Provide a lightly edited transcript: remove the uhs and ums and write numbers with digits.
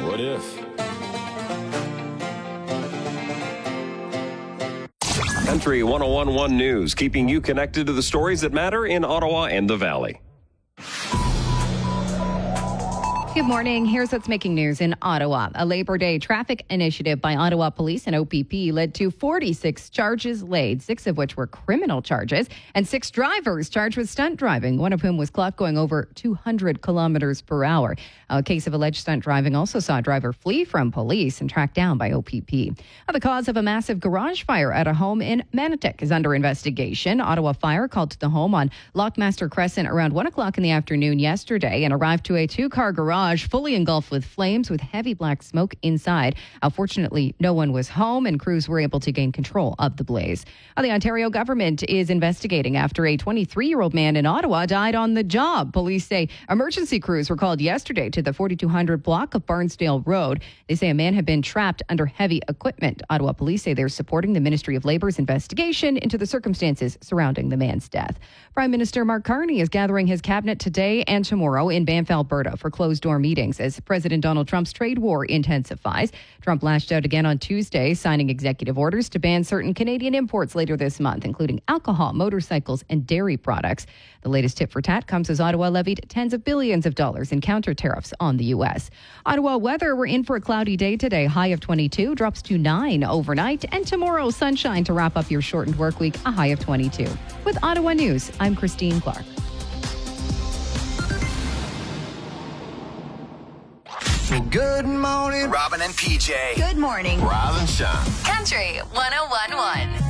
What if? Country 101.1 News, keeping you connected to the stories that matter in Ottawa and the Valley. Good morning. Here's what's making news in Ottawa. A Labor Day traffic initiative by Ottawa Police and OPP led to 46 charges laid, 6 of which were criminal charges, and 6 drivers charged with stunt driving, one of whom was clocked going over 200 kilometers per hour. A case of alleged stunt driving also saw a driver flee from police and tracked down by OPP. The cause of a massive garage fire at a home in Manotick is under investigation. Ottawa Fire called to the home on Lockmaster Crescent around 1 o'clock in the afternoon yesterday and arrived to a 2-car garage fully engulfed with flames with heavy black smoke inside. Fortunately, no one was home and crews were able to gain control of the blaze. The Ontario government is investigating after a 23-year-old man in Ottawa died on the job. Police say emergency crews were called yesterday to the 4200 block of Barnsdale Road. They say a man had been trapped under heavy equipment. Ottawa police say they're supporting the Ministry of Labour's investigation into the circumstances surrounding the man's death. Prime Minister Mark Carney is gathering his cabinet today and tomorrow in Banff, Alberta for closed-door meetings as President Donald Trump's trade war intensifies. Trump lashed out again on Tuesday, signing executive orders to ban certain Canadian imports later this month, including alcohol, motorcycles, and dairy products. The latest tit for tat comes as Ottawa levied tens of billions of dollars in counter tariffs on the U.S. Ottawa weather, we're in for a cloudy day today. High of 22, drops to 9 overnight. And tomorrow, sunshine to wrap up your shortened work week, a high of 22. With Ottawa News, I'm Christine Clark. Good morning, Robin and PJ. Good morning, Rob and Sean. Country 101.1.